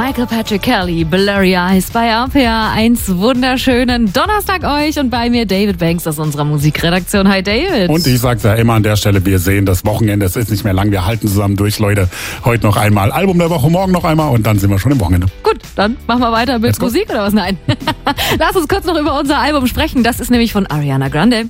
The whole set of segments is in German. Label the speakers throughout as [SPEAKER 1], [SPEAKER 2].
[SPEAKER 1] Michael Patrick Kelly, Blurry Eyes bei RPA 1. Wunderschönen Donnerstag euch und bei mir David Banks aus unserer Musikredaktion. Hi David.
[SPEAKER 2] Und ich sag's ja immer an der Stelle, wir sehen das Wochenende, es ist nicht mehr lang, wir halten zusammen durch, Leute. Heute noch einmal Album der Woche, morgen noch einmal und dann sind wir schon im Wochenende.
[SPEAKER 1] Gut, dann machen wir weiter mit Musik oder was? Nein. Lass uns kurz noch über unser Album sprechen. Das ist nämlich von Ariana Grande.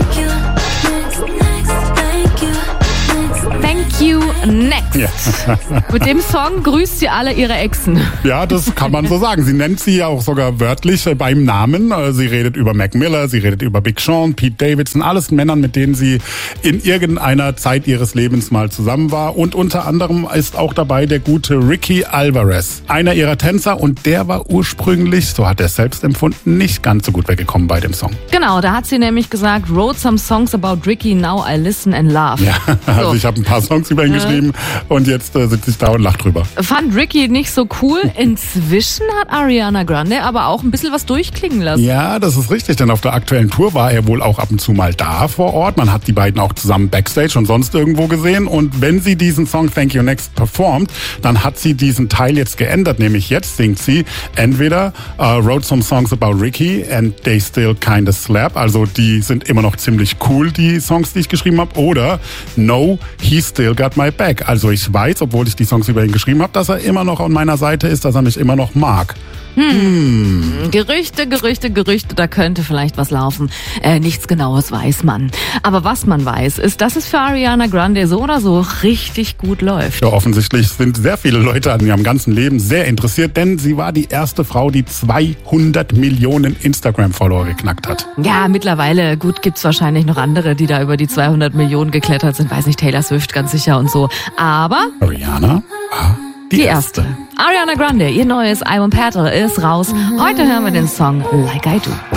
[SPEAKER 1] Thank you, next.
[SPEAKER 2] Ja.
[SPEAKER 1] Mit dem Song grüßt sie alle ihre Exen.
[SPEAKER 2] Ja, das kann man so sagen. Sie nennt sie ja auch sogar wörtlich beim Namen. Sie redet über Mac Miller, sie redet über Big Sean, Pete Davidson, alles Männern, mit denen sie in irgendeiner Zeit ihres Lebens mal zusammen war. Und unter anderem ist auch dabei der gute Ricky Alvarez, einer ihrer Tänzer. Und der war ursprünglich, so hat er es selbst empfunden, nicht ganz so gut weggekommen bei dem Song.
[SPEAKER 1] Genau, da hat sie nämlich gesagt, wrote some songs about Ricky, now I listen and laugh.
[SPEAKER 2] Ja, also
[SPEAKER 1] so.
[SPEAKER 2] Ich habe ein paar Songs über ihn geschrieben und jetzt sitze ich da und lache drüber.
[SPEAKER 1] Fand Ricky nicht so cool. Inzwischen hat Ariana Grande aber auch ein bisschen was durchklingen lassen.
[SPEAKER 2] Ja, das ist richtig, denn auf der aktuellen Tour war er wohl auch ab und zu mal da vor Ort. Man hat die beiden auch zusammen Backstage und sonst irgendwo gesehen. Und wenn sie diesen Song Thank You Next performt, dann hat sie diesen Teil jetzt geändert. Nämlich jetzt singt sie entweder wrote some songs about Ricky and they still kinda slap. Also die sind immer noch ziemlich cool, die Songs, die ich geschrieben habe. Oder No, he still got my back. Also ich weiß, obwohl ich die Songs über ihn geschrieben habe, dass er immer noch an meiner Seite ist, dass er mich immer noch mag.
[SPEAKER 1] Gerüchte, da könnte vielleicht was laufen. Nichts Genaues weiß man. Aber was man weiß, ist, dass es für Ariana Grande so oder so richtig gut läuft.
[SPEAKER 2] Ja, offensichtlich sind sehr viele Leute an ihrem ganzen Leben sehr interessiert, denn sie war die erste Frau, die 200 Millionen Instagram-Follower geknackt hat.
[SPEAKER 1] Ja, mittlerweile, gut, gibt's wahrscheinlich noch andere, die da über die 200 Millionen geklettert sind. Weiß nicht, Taylor Swift ganz sicher und so. Aber
[SPEAKER 2] Ariana war die erste.
[SPEAKER 1] Ariana Grande, ihr neues Album Petal ist raus. Heute hören wir den Song Like I Do.